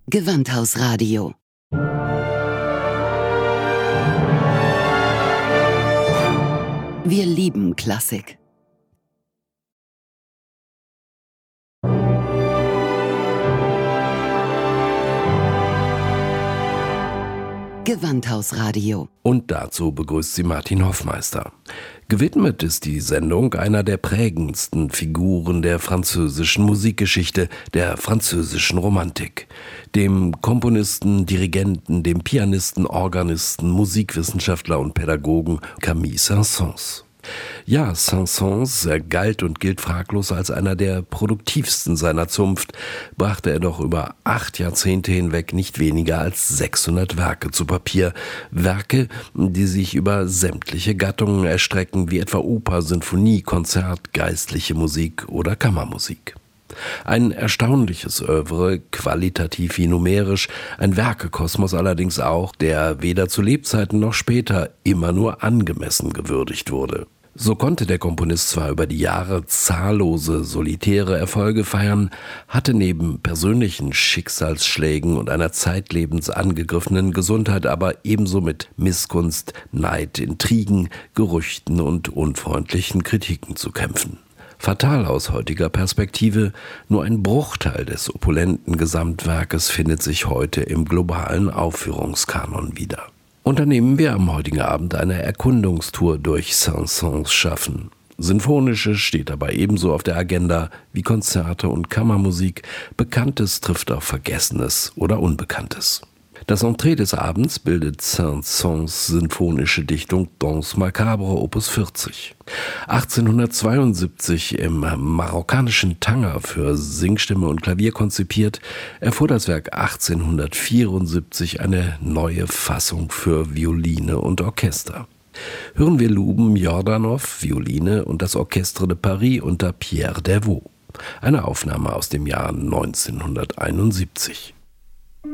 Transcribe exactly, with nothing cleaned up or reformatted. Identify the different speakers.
Speaker 1: Gewandhausradio. Wir lieben Klassik. Gewandhausradio.
Speaker 2: Und dazu begrüßt sie Martin Hoffmeister. Gewidmet ist die Sendung einer der prägendsten Figuren der französischen Musikgeschichte, der französischen Romantik. Dem Komponisten, Dirigenten, dem Pianisten, Organisten, Musikwissenschaftler und Pädagogen Camille Saint-Saëns. Ja, Saint-Saëns, er galt und gilt fraglos als einer der produktivsten seiner Zunft, brachte er doch über acht Jahrzehnte hinweg nicht weniger als sechshundert Werke zu Papier. Werke, die sich über sämtliche Gattungen erstrecken, wie etwa Oper, Sinfonie, Konzert, geistliche Musik oder Kammermusik. Ein erstaunliches Œuvre, qualitativ wie numerisch, ein Werkekosmos allerdings auch, der weder zu Lebzeiten noch später immer nur angemessen gewürdigt wurde. So konnte der Komponist zwar über die Jahre zahllose, solitäre Erfolge feiern, hatte neben persönlichen Schicksalsschlägen und einer zeitlebens angegriffenen Gesundheit aber ebenso mit Missgunst, Neid, Intrigen, Gerüchten und unfreundlichen Kritiken zu kämpfen. Fatal aus heutiger Perspektive, nur ein Bruchteil des opulenten Gesamtwerkes findet sich heute im globalen Aufführungskanon wieder. Unternehmen wir am heutigen Abend eine Erkundungstour durch Saint-Saëns Schaffen. Sinfonisches steht dabei ebenso auf der Agenda wie Konzerte und Kammermusik, Bekanntes trifft auf Vergessenes oder Unbekanntes. Das Entree des Abends bildet Saint-Saëns sinfonische Dichtung Danse macabre Opus vierzig. achtzehnhundertzweiundsiebzig im marokkanischen Tanger für Singstimme und Klavier konzipiert, erfuhr das Werk achtzehnhundertvierundsiebzig eine neue Fassung für Violine und Orchester. Hören wir Louben Jordanov, Violine und das Orchestre de Paris unter Pierre Dervaux. Eine Aufnahme aus dem Jahr neunzehnhunderteinundsiebzig.